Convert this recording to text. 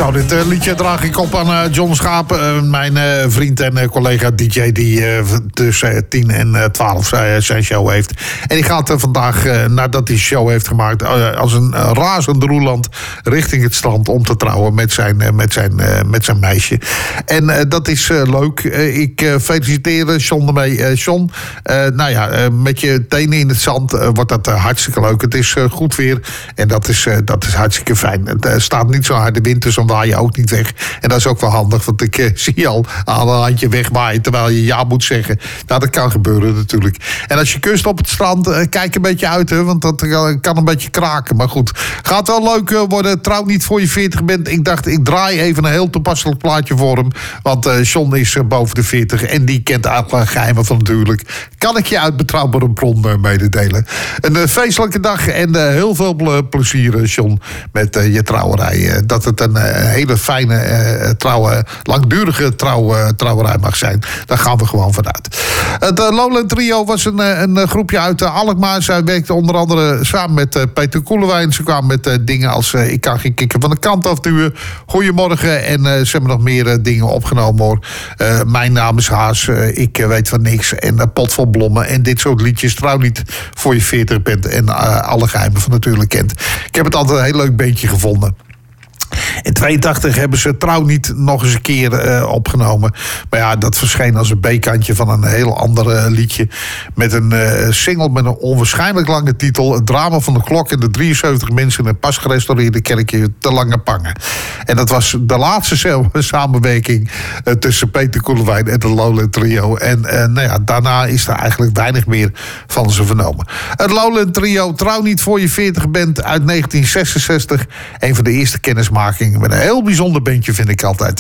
Zo, dit liedje draag ik op aan John Schaap. Mijn vriend en collega DJ die tussen 10 en 12 zijn show heeft. En die gaat vandaag, nadat hij show heeft gemaakt, als een razend roeland richting het strand om te trouwen met zijn meisje. En dat is leuk. Ik feliciteer John ermee. John, met je tenen in het zand wordt dat hartstikke leuk. Het is goed weer en dat is hartstikke fijn. Het staat niet zo harde wind, dus dan waai je ook niet weg. En dat is ook wel handig, want ik zie je al aan een handje wegwaaien terwijl je ja moet zeggen. Nou, dat kan gebeuren natuurlijk. En als je kust op het strand, kijk een beetje uit, hè, want dat kan een beetje kraken. Maar goed, gaat wel leuk worden. Trouw niet voor je 40 bent. Ik dacht, ik draai even een heel toepasselijk plaatje voor hem. Want John is boven de 40 en die kent alle geheimen van natuurlijk. Kan ik je uit betrouwbare bron mededelen. Een feestelijke dag en heel veel plezier, John, met je trouwerij. Dat het een hele fijne, langdurige trouwerij mag zijn. Daar gaan we gewoon vanuit. Het Lowland Trio was een groepje uit Alkmaar. Zij werkte onder andere samen met Peter Koelewijn. Ze kwamen met dingen als Ik kan geen kikker van de kant afduwen. Goedemorgen. En ze hebben nog meer dingen opgenomen, hoor. Mijn naam is Haas. Ik weet van niks. En Pot vol blommen. En dit soort liedjes. Trouw niet voor je 40 bent. En alle geheimen van natuurlijk kent. Ik heb het altijd een heel leuk beentje gevonden. In 82 hebben ze Trouw niet nog eens een keer opgenomen. Maar ja, dat verscheen als een B-kantje van een heel ander liedje. Met een single met een onwaarschijnlijk lange titel. Het drama van de klok en de 73 mensen in een pas gerestaureerde kerkje te Langepangen. En dat was de laatste samenwerking tussen Peter Koelewijn en de Lowland Trio. En daarna is er eigenlijk weinig meer van ze vernomen. Het Lowland Trio, Trouw niet voor je 40 bent, uit 1966. Een van de eerste kennismakingen met een heel bijzonder bandje, vind ik altijd.